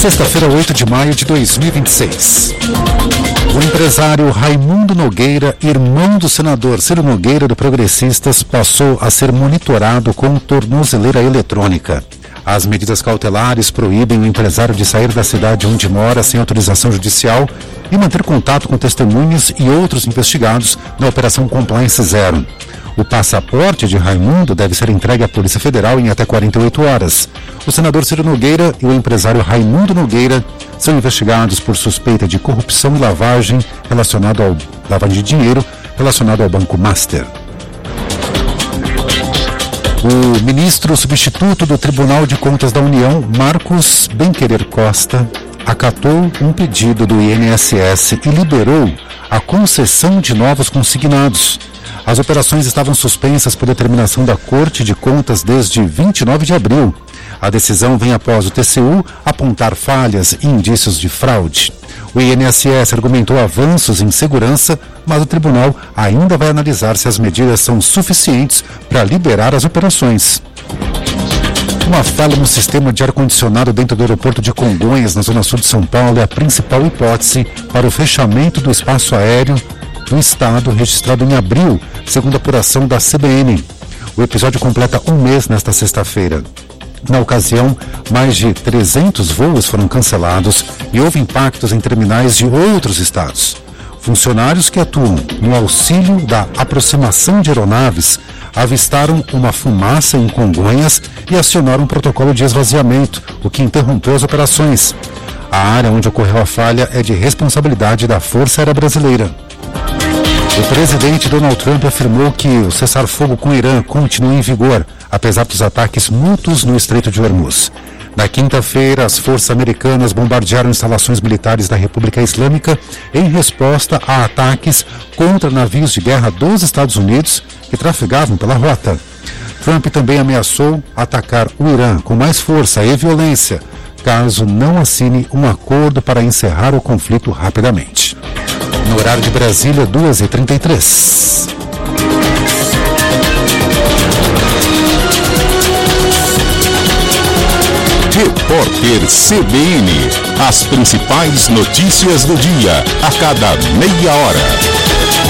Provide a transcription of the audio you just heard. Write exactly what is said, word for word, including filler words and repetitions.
Sexta-feira, oito de maio de dois mil e vinte e seis. O empresário Raimundo Nogueira, irmão do senador Ciro Nogueira do Progressistas, passou a ser monitorado com tornozeleira eletrônica. As medidas cautelares proíbem o empresário de sair da cidade onde mora sem autorização judicial e manter contato com testemunhas e outros investigados na Operação Compliance Zero. O passaporte de Raimundo deve ser entregue à Polícia Federal em até quarenta e oito horas. O senador Ciro Nogueira e o empresário Raimundo Nogueira são investigados por suspeita de corrupção e lavagem relacionado ao lavagem de dinheiro relacionado ao Banco Master. O ministro substituto do Tribunal de Contas da União, Marcos Benquerer Costa, acatou um pedido do I N S S e liberou a concessão de novos consignados. As operações estavam suspensas por determinação da Corte de Contas desde vinte e nove de abril. A decisão vem após o T C U apontar falhas e indícios de fraude. O I N S S argumentou avanços em segurança, mas o tribunal ainda vai analisar se as medidas são suficientes para liberar as operações. Uma falha no sistema de ar-condicionado dentro do aeroporto de Congonhas, na zona sul de São Paulo, é a principal hipótese para o fechamento do espaço aéreo do estado, registrado em abril, segundo a apuração da C B N. O episódio completa um mês nesta sexta-feira. Na ocasião, mais de trezentos voos foram cancelados e houve impactos em terminais de outros estados. Funcionários que atuam no auxílio da aproximação de aeronaves avistaram uma fumaça em Congonhas e acionaram um protocolo de esvaziamento, o que interrompeu as operações. A área onde ocorreu a falha é de responsabilidade da Força Aérea Brasileira. O presidente Donald Trump afirmou que o cessar-fogo com o Irã continua em vigor, apesar dos ataques mútuos no Estreito de Hormuz. Na quinta-feira, as forças americanas bombardearam instalações militares da República Islâmica em resposta a ataques contra navios de guerra dos Estados Unidos que trafegavam pela rota. Trump também ameaçou atacar o Irã com mais força e violência, caso não assine um acordo para encerrar o conflito rapidamente. No horário de Brasília, duas e trinta e três. Repórter C B N. As principais notícias do dia, a cada meia hora.